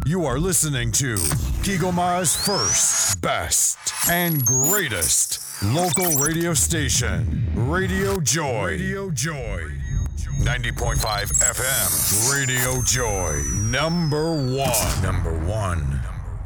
You are listening to Kigoma's first, best, and greatest local radio station, Radio Joy. Radio Joy. 90.5 FM, Radio Joy. Number one. Number one.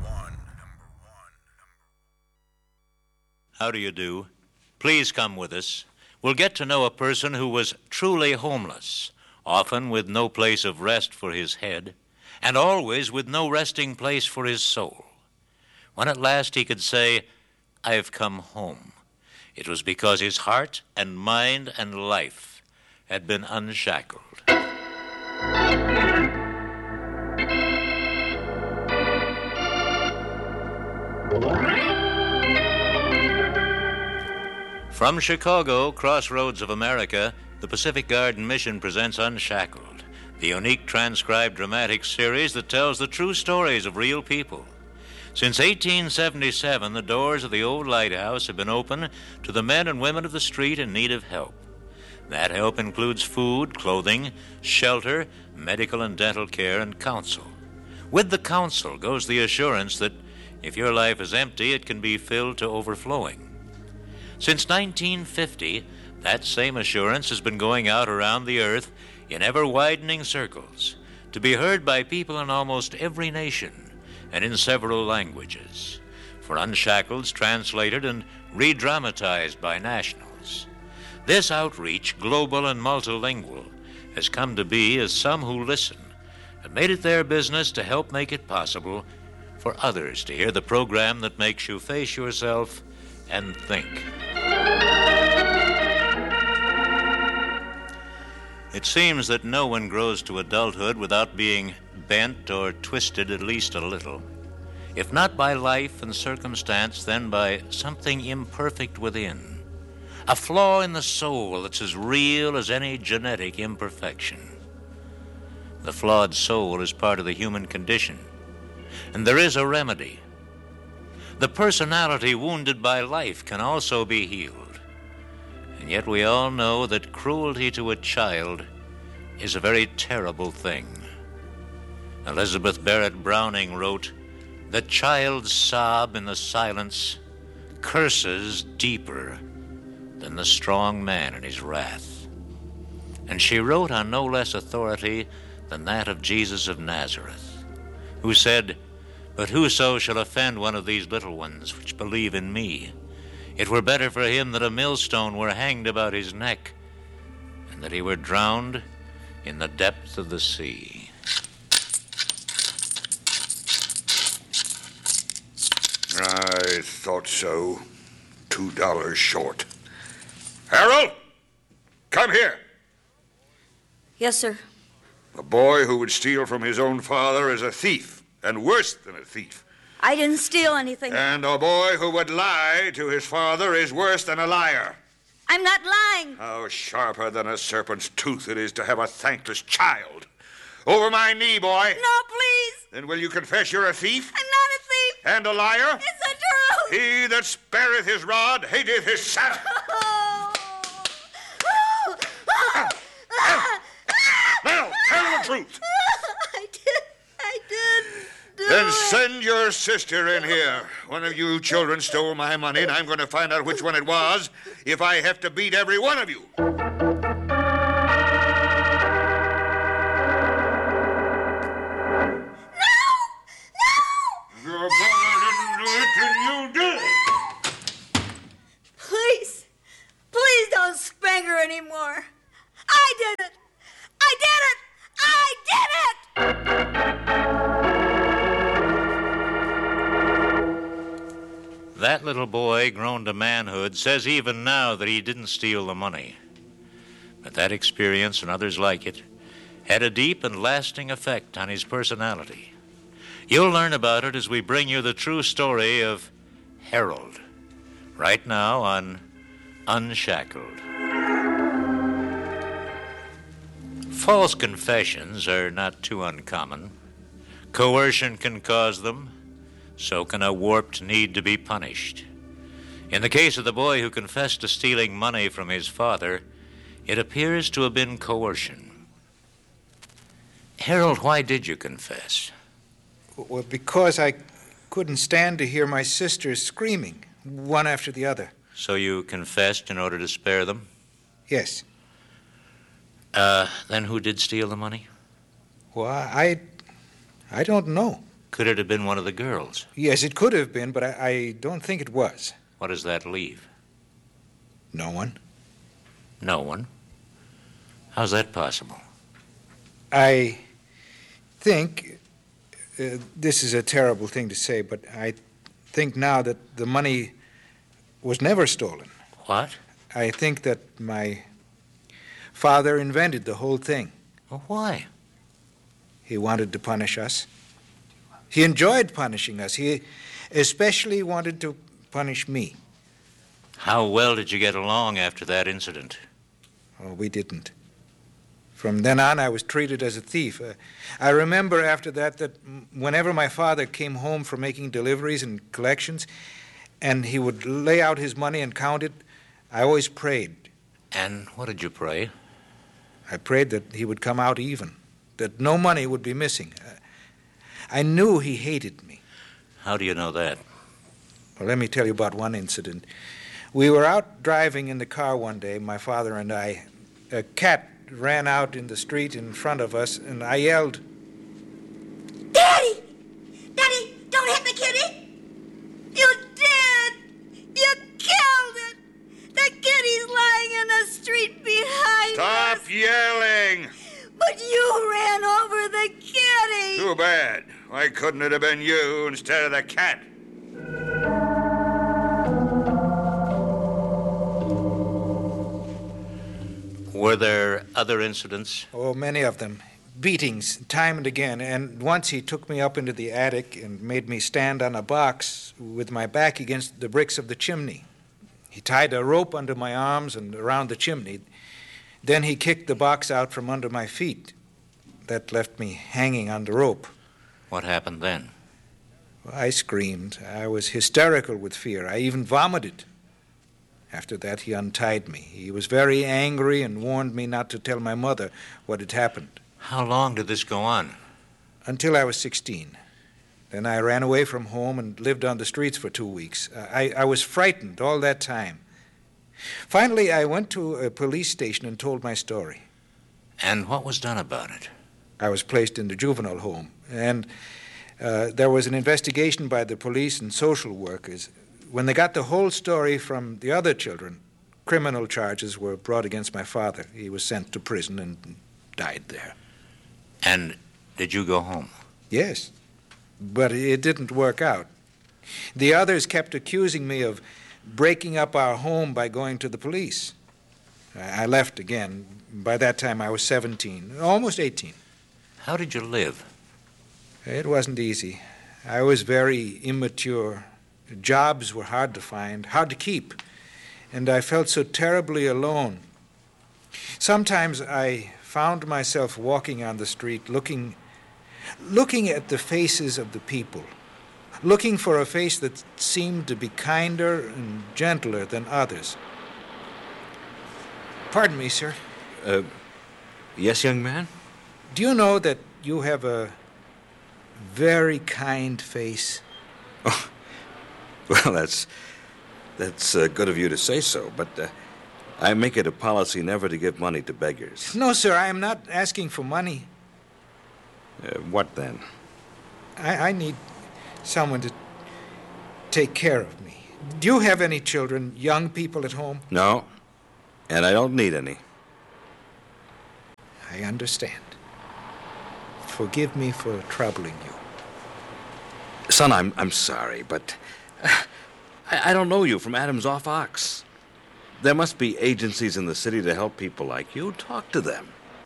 How do you do? Please come with us. We'll get to know a person who was truly homeless, often with no place of rest for his head, and always with no resting place for his soul. When at last he could say, "I've come home," it was because his heart and mind and life had been unshackled. From Chicago, crossroads of America, the Pacific Garden Mission presents Unshackled, the unique transcribed dramatic series that tells the true stories of real people. Since 1877, the doors of the old lighthouse have been open to the men and women of the street in need of help. That help includes food, clothing, shelter, medical and dental care, and counsel. With the counsel goes the assurance that if your life is empty, it can be filled to overflowing. Since 1950, that same assurance has been going out around the earth in ever-widening circles, to be heard by people in almost every nation and in several languages, for Unshacked's translated and re-dramatized by nationals. This outreach, global and multilingual, has come to be as some who listen have made it their business to help make it possible for others to hear the program that makes you face yourself and think. It seems that no one grows to adulthood without being bent or twisted at least a little. If not by life and circumstance, then by something imperfect within. A flaw in the soul that's as real as any genetic imperfection. The flawed soul is part of the human condition, and there is a remedy. The personality wounded by life can also be healed. And yet we all know that cruelty to a child is a very terrible thing. Elizabeth Barrett Browning wrote, "The child's sob in the silence curses deeper than the strong man in his wrath." And she wrote on no less authority than that of Jesus of Nazareth, who said, "But whoso shall offend one of these little ones which believe in me, it were better for him that a millstone were hanged about his neck, and that he were drowned in the depth of the sea." I thought so. $2 short. Harold, come here. Yes, sir. A boy who would steal from his own father is a thief, and worse than a thief. I didn't steal anything. And a boy who would lie to his father is worse than a liar. I'm not lying. How sharper than a serpent's tooth it is to have a thankless child. Over my knee, boy. No, please. Then will you confess you're a thief? I'm not a thief. And a liar? It's the truth. He that spareth his rod hateth his son. Now, tell the truth. I did. Then send your sister in here. One of you children stole my money, and I'm going to find out which one it was if I have to beat every one of you. No! Your brother didn't do it, and you did it. Please don't spank her anymore. I did it. I did it. I did it. That little boy, grown to manhood, says even now that he didn't steal the money. But that experience and others like it had a deep and lasting effect on his personality. You'll learn about it as we bring you the true story of Harold, right now on Unshackled. False confessions are not too uncommon. Coercion can cause them. So can a warped need to be punished. In the case of the boy who confessed to stealing money from his father, it appears to have been coercion. Harold, why did you confess? Well, because I couldn't stand to hear my sisters screaming, one after the other. So you confessed in order to spare them? Yes. Then who did steal the money? Well, I don't know. Could it have been one of the girls? Yes, it could have been, but I don't think it was. What does that leave? No one. No one? How's that possible? I think, this is a terrible thing to say, but I think now that the money was never stolen. What? I think that my father invented the whole thing. Well, why? He wanted to punish us. He enjoyed punishing us. He especially wanted to punish me. How well did you get along after that incident? Oh, we didn't. From then on, I was treated as a thief. I remember after that whenever my father came home from making deliveries and collections, and he would lay out his money and count it, I always prayed. And what did you pray? I prayed that he would come out even, that no money would be missing. I knew he hated me. How do you know that? Well, let me tell you about one incident. We were out driving in the car one day, my father and I. A cat ran out in the street in front of us, and I yelled, Daddy! Daddy, don't hit the kitty! You did! You killed it! The kitty's lying in the street behind us! Stop yelling! But you ran over the kitty! Too bad. Why couldn't it have been you instead of the cat? Were there other incidents? oh, many of them, beatings, time and again. And once he took me up into the attic and made me stand on a box with my back against the bricks of the chimney. He tied a rope under my arms and around the chimney. Then he kicked the box out from under my feet. That left me hanging on the rope. What happened then? I screamed. I was hysterical with fear. I even vomited. After that, he untied me. He was very angry and warned me not to tell my mother what had happened. How long did this go on? Until I was 16. Then I ran away from home and lived on the streets for 2 weeks. I was frightened all that time. Finally, I went to a police station and told my story. And what was done about it? I was placed in the juvenile home, and there was an investigation by the police and social workers. When they got the whole story from the other children, criminal charges were brought against my father. He was sent to prison and died there. And did you go home? Yes, but it didn't work out. The others kept accusing me of breaking up our home by going to the police. I left again. By that time, I was 17, almost 18. How did you live? It wasn't easy. I was very immature. Jobs were hard to find, hard to keep, and I felt so terribly alone. Sometimes I found myself walking on the street looking at the faces of the people, looking for a face that seemed to be kinder and gentler than others. Pardon me, sir. Yes, young man? Do you know that you have a very kind face? Oh, well, that's good of you to say so, but I make it a policy never to give money to beggars. No, sir, I am not asking for money. What then? I need someone to take care of me. Do you have any children, young people at home? No, and I don't need any. I understand. Forgive me for troubling you. Son, I'm sorry, but I don't know you from Adam's off ox. There must be agencies in the city to help people like you. Talk to them.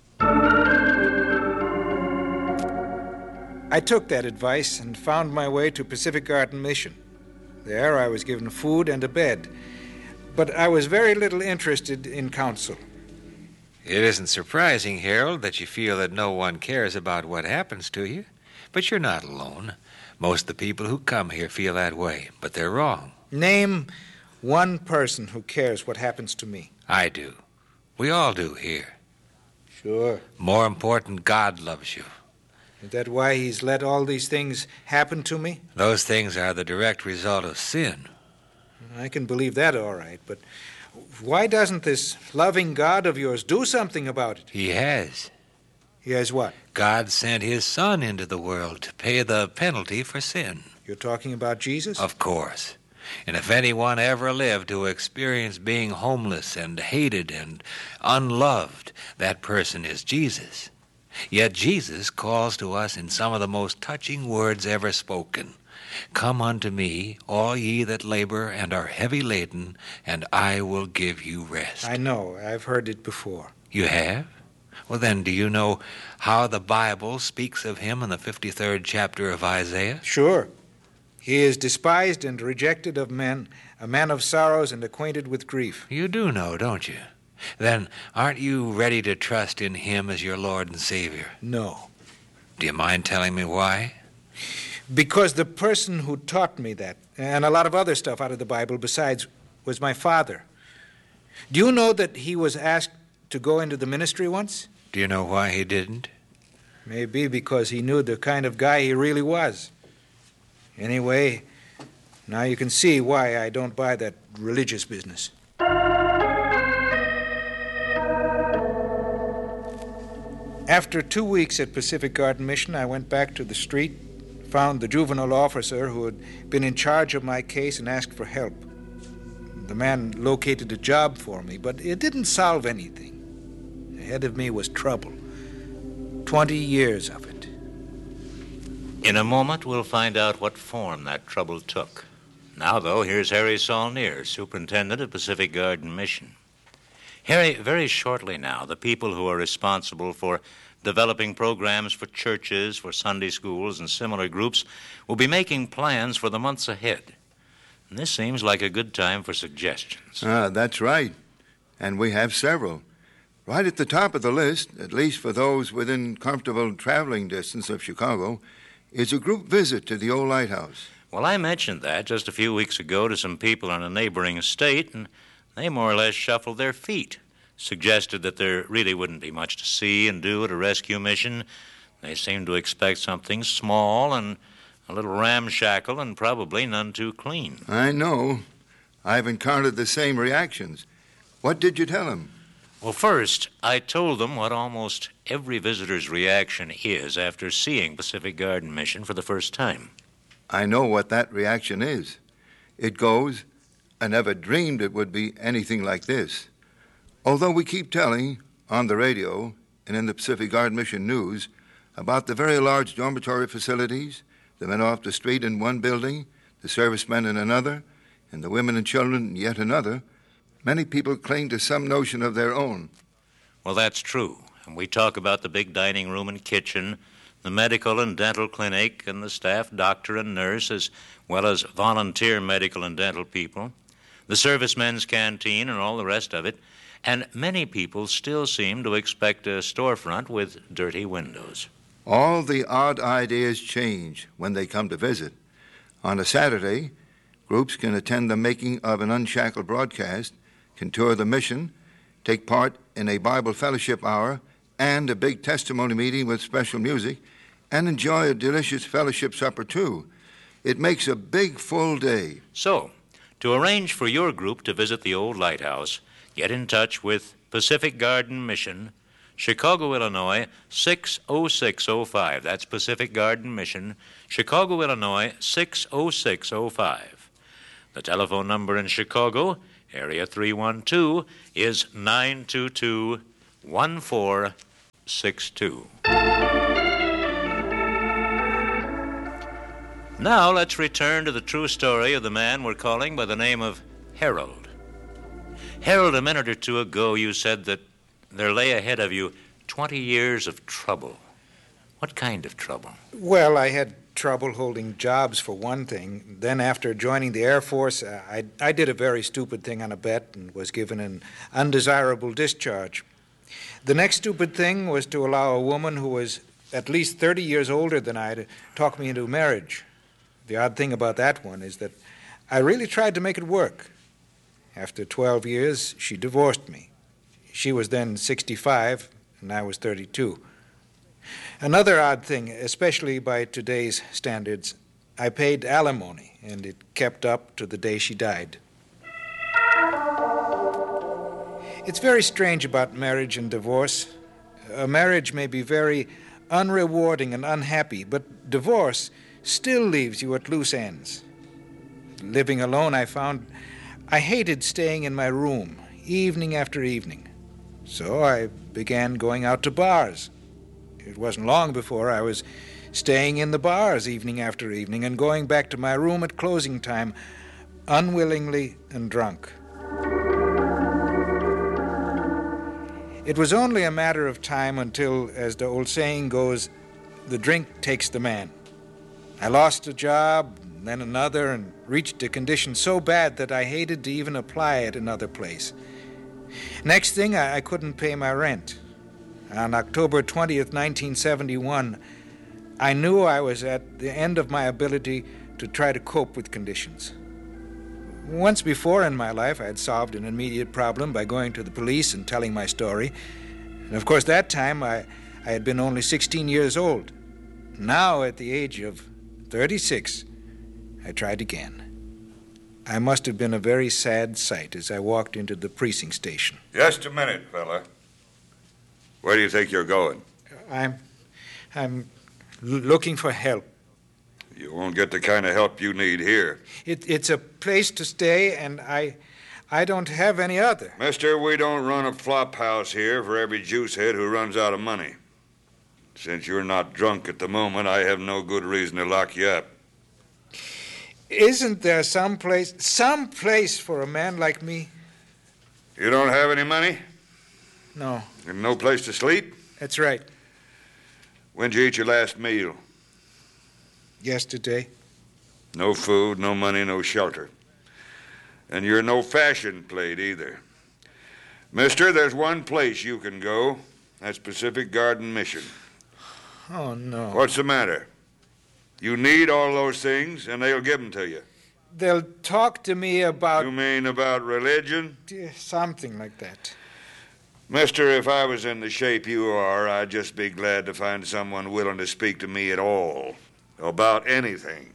I took that advice and found my way to Pacific Garden Mission. There I was given food and a bed, but I was very little interested in counsel. It isn't surprising, Harold, that you feel that no one cares about what happens to you. But you're not alone. Most of the people who come here feel that way, but they're wrong. Name one person who cares what happens to me. I do. We all do here. Sure. More important, God loves you. Is that why he's let all these things happen to me? Those things are the direct result of sin. I can believe that all right, but why doesn't this loving God of yours do something about it? He has. He has what? God sent his Son into the world to pay the penalty for sin. You're talking about Jesus? Of course. And if anyone ever lived to experience being homeless and hated and unloved, that person is Jesus. Yet Jesus calls to us in some of the most touching words ever spoken. Come unto me, all ye that labor and are heavy laden, and I will give you rest. I know. I've heard it before. You have? Well, then, do you know how the Bible speaks of him in the 53rd chapter of Isaiah? Sure. He is despised and rejected of men, a man of sorrows and acquainted with grief. You do know, don't you? Then aren't you ready to trust in him as your Lord and Savior? No. Do you mind telling me why? Because the person who taught me that, and a lot of other stuff out of the Bible besides, was my father. Do you know that he was asked to go into the ministry once? Do you know why he didn't? Maybe because he knew the kind of guy he really was. Anyway, now you can see why I don't buy that religious business. After 2 weeks at Pacific Garden Mission, I went back to the street, found the juvenile officer who had been in charge of my case and asked for help. The man located a job for me, but it didn't solve anything. Ahead of me was trouble. 20 years of it. In a moment, we'll find out what form that trouble took. Now, though, here's Harry Saulnier, superintendent of Pacific Garden Mission. Harry, very shortly now, the people who are responsible for developing programs for churches, for Sunday schools, and similar groups will be making plans for the months ahead. And this seems like a good time for suggestions. That's right. And we have several. Right at the top of the list, at least for those within comfortable traveling distance of Chicago, is a group visit to the old lighthouse. Well, I mentioned that just a few weeks ago to some people in a neighboring state, and they more or less shuffled their feet, suggested that there really wouldn't be much to see and do at a rescue mission. They seemed to expect something small and a little ramshackle and probably none too clean. I know. I've encountered the same reactions. What did you tell them? Well, first, I told them what almost every visitor's reaction is after seeing Pacific Garden Mission for the first time. I know what that reaction is. It goes, I never dreamed it would be anything like this. Although we keep telling, on the radio and in the Pacific Garden Mission news, about the very large dormitory facilities, the men off the street in one building, the servicemen in another, and the women and children in yet another, many people cling to some notion of their own. Well, that's true. And we talk about the big dining room and kitchen, the medical and dental clinic, and the staff doctor and nurse, as well as volunteer medical and dental people, the servicemen's canteen, and all the rest of it. And many people still seem to expect a storefront with dirty windows. All the odd ideas change when they come to visit. On a Saturday, groups can attend the making of an unshackled broadcast, can tour the mission, take part in a Bible fellowship hour and a big testimony meeting with special music, and enjoy a delicious fellowship supper, too. It makes a big, full day. So, to arrange for your group to visit the old lighthouse, get in touch with Pacific Garden Mission, Chicago, Illinois, 60605. That's Pacific Garden Mission, Chicago, Illinois, 60605. The telephone number in Chicago, area 312, is 922-1462. Now let's return to the true story of the man we're calling by the name of Harold. Harold, a minute or two ago you said that there lay ahead of you 20 years of trouble. What kind of trouble? Well, I had trouble holding jobs, for one thing. Then after joining the Air Force, I did a very stupid thing on a bet and was given an undesirable discharge. The next stupid thing was to allow a woman who was at least 30 years older than I to talk me into marriage. The odd thing about that one is that I really tried to make it work. After 12 years, she divorced me. She was then 65, and I was 32. Another odd thing, especially by today's standards, I paid alimony, and it kept up to the day she died. It's very strange about marriage and divorce. A marriage may be very unrewarding and unhappy, but divorce still leaves you at loose ends. Living alone, I found I hated staying in my room evening after evening. So I began going out to bars. It wasn't long before I was staying in the bars evening after evening and going back to my room at closing time, unwillingly and drunk. It was only a matter of time until, as the old saying goes, the drink takes the man. I lost a job, then another, and reached a condition so bad that I hated to even apply at another place. Next thing, I couldn't pay my rent. On October 20th, 1971, I knew I was at the end of my ability to try to cope with conditions. Once before in my life, I had solved an immediate problem by going to the police and telling my story. And of course, that time I had been only 16 years old. Now, at the age of 36, I tried again. I must have been a very sad sight as I walked into the precinct station. Just a minute, fella. Where do you think you're going? I'm looking for help. You won't get the kind of help you need here. It's a place to stay, and I don't have any other. Mister, we don't run a flop house here for every juicehead who runs out of money. Since you're not drunk at the moment, I have no good reason to lock you up. Isn't there some place for a man like me? You don't have any money? No. And no place to sleep? That's right. When'd you eat your last meal? Yesterday. No food, no money, no shelter. And you're no fashion plate either. Mister, there's one place you can go. That's Pacific Garden Mission. Oh, no. What's the matter? You need all those things, and they'll give them to you. They'll talk to me about... You mean about religion? Something like that. Mister, if I was in the shape you are, I'd just be glad to find someone willing to speak to me at all. About anything.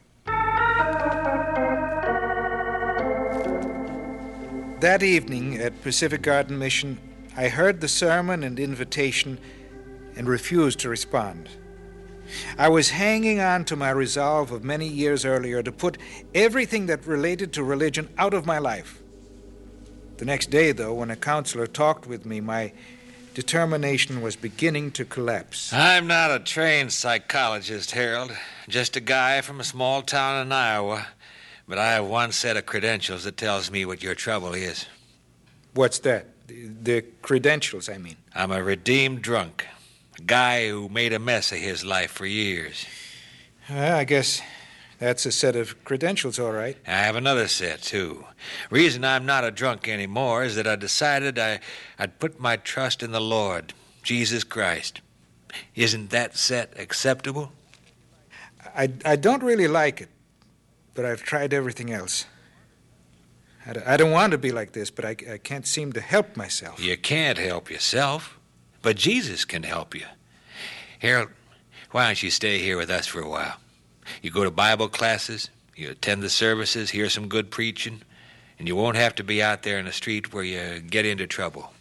That evening at Pacific Garden Mission, I heard the sermon and invitation and refused to respond. I was hanging on to my resolve of many years earlier to put everything that related to religion out of my life. The next day, though, when a counselor talked with me, my determination was beginning to collapse. I'm not a trained psychologist, Harold. Just a guy from a small town in Iowa. But I have one set of credentials that tells me what your trouble is. What's that? The credentials, I mean. I'm a redeemed drunk. A guy who made a mess of his life for years. I guess that's a set of credentials, all right. I have another set, too. Reason I'm not a drunk anymore is that I decided I'd put my trust in the Lord, Jesus Christ. Isn't that set acceptable? I don't really like it, but I've tried everything else. I don't want to be like this, but I can't seem to help myself. You can't help yourself, but Jesus can help you. Harold, why don't you stay here with us for a while? You go to Bible classes, you attend the services, hear some good preaching, and you won't have to be out there in the street where you get into trouble.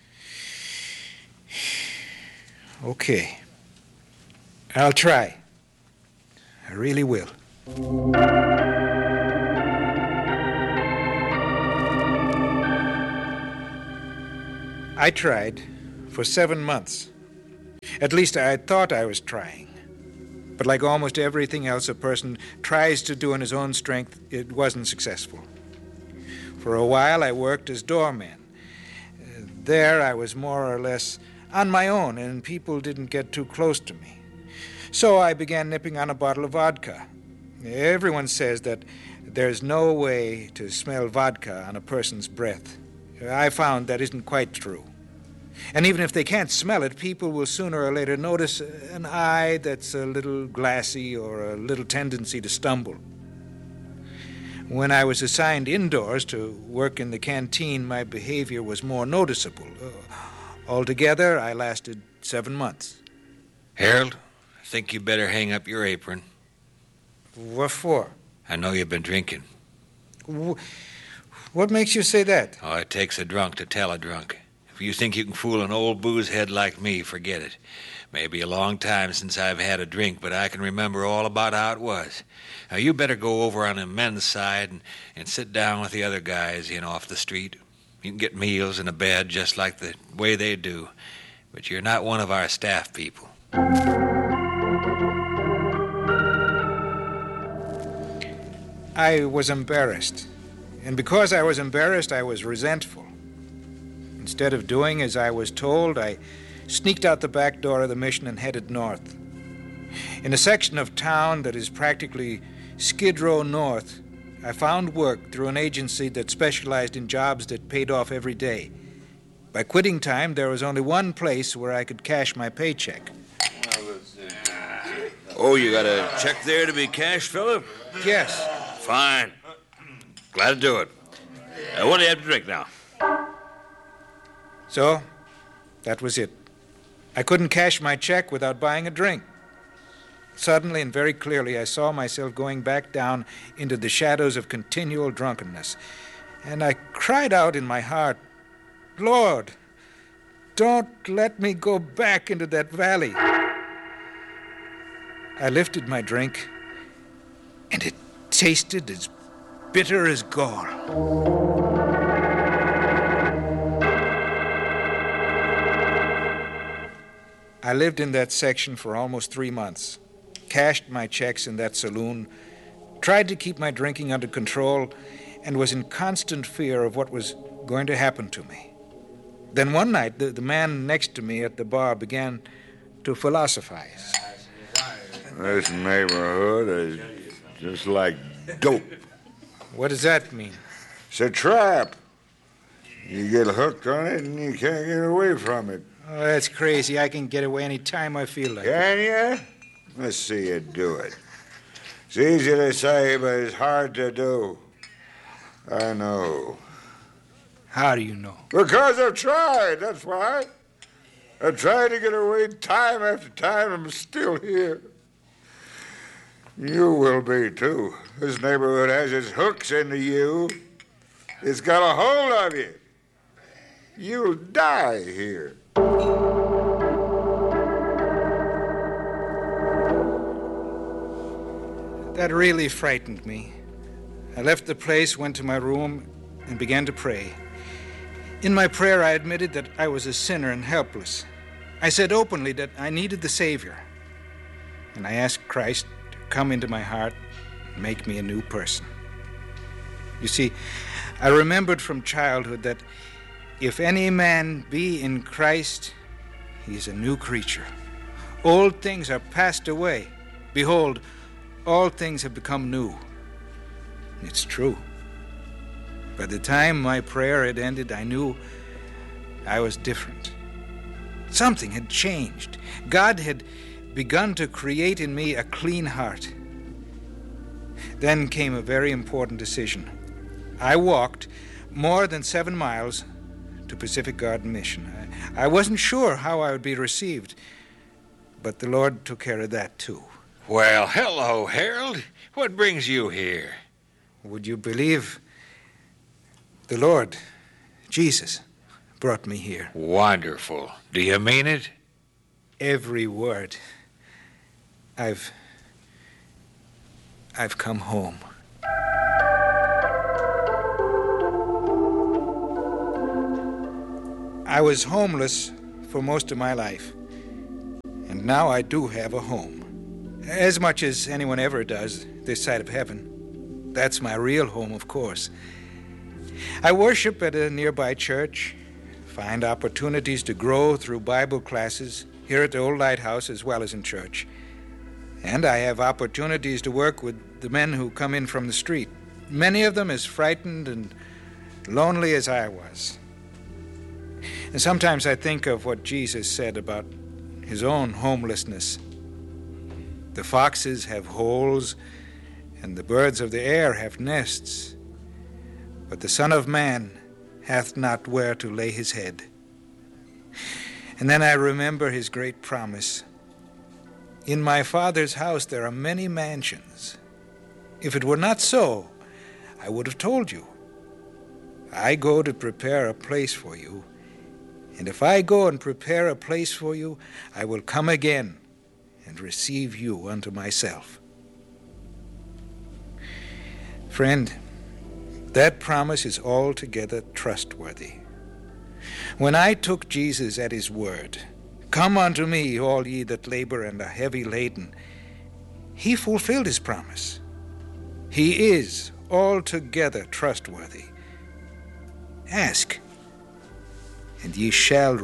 Okay. I'll try. I really will. I tried for 7 months. At least I thought I was trying. But like almost everything else a person tries to do in his own strength, it wasn't successful. For a while, I worked as doorman. There, I was more or less on my own, and people didn't get too close to me. So I began nipping on a bottle of vodka. Everyone says that there's no way to smell vodka on a person's breath. I found that isn't quite true. And even if they can't smell it, people will sooner or later notice an eye that's a little glassy or a little tendency to stumble. When I was assigned indoors to work in the canteen, my behavior was more noticeable. Altogether, I lasted 7 months. Harold, I think you better hang up your apron. What for? I know you've been drinking. What makes you say that? Oh, it takes a drunk to tell a drunk. If you think you can fool an old booze-head like me, forget it. Maybe a long time since I've had a drink, but I can remember all about how it was. Now, you better go over on the men's side and sit down with the other guys in off the street. You can get meals and a bed just like the way they do, but you're not one of our staff people. I was embarrassed. And because I was embarrassed, I was resentful. Instead of doing as I was told, I sneaked out the back door of the mission and headed north. In a section of town that is practically Skid Row North, I found work through an agency that specialized in jobs that paid off every day. By quitting time, there was only one place where I could cash my paycheck. Oh, you got a check there to be cashed, Philip? Yes. Fine. Glad to do it. What do you have to drink now? So, that was it. I couldn't cash my check without buying a drink. Suddenly and very clearly, I saw myself going back down into the shadows of continual drunkenness. And I cried out in my heart, Lord, don't let me go back into that valley. I lifted my drink, and it tasted as bitter as gall. I lived in that section for almost 3 months, cashed my checks in that saloon, tried to keep my drinking under control, and was in constant fear of what was going to happen to me. Then one night, the man next to me at the bar began to philosophize. This neighborhood is just like dope. What does that mean? It's a trap. You get hooked on it and you can't get away from it. Oh, that's crazy. I can get away any time I feel like it. Can you? Let's see you do it. It's easy to say, but it's hard to do. I know. How do you know? Because I've tried, that's why. I've tried to get away time after time, and I'm still here. You will be, too. This neighborhood has its hooks into you. It's got a hold of you. You'll die here. That really frightened me. I left the place, went to my room, and began to pray. In my prayer, I admitted that I was a sinner and helpless. I said openly that I needed the Savior. And I asked Christ to come into my heart and make me a new person. You see, I remembered from childhood that if any man be in Christ, he is a new creature. Old things are passed away. Behold, all things have become new. It's true. By the time my prayer had ended, I knew I was different. Something had changed. God had begun to create in me a clean heart. Then came a very important decision. I walked more than 7 miles to Pacific Garden Mission. I wasn't sure how I would be received, but the Lord took care of that too. Well, hello, Harold. What brings you here? Would you believe the Lord, Jesus, brought me here? Wonderful. Do you mean it? Every word. I've come home. I was homeless for most of my life, and now I do have a home. As much as anyone ever does this side of heaven. That's my real home, of course. I worship at a nearby church, find opportunities to grow through Bible classes here at the Old Lighthouse as well as in church. And I have opportunities to work with the men who come in from the street, many of them as frightened and lonely as I was. And sometimes I think of what Jesus said about his own homelessness. The foxes have holes, and the birds of the air have nests, but the Son of Man hath not where to lay his head. And then I remember his great promise. In my Father's house there are many mansions. If it were not so, I would have told you. I go to prepare a place for you, and if I go and prepare a place for you, I will come again and receive you unto myself. Friend, that promise is altogether trustworthy. When I took Jesus at his word, "Come unto me, all ye that labor and are heavy laden," he fulfilled his promise. He is altogether trustworthy. Ask, and ye shall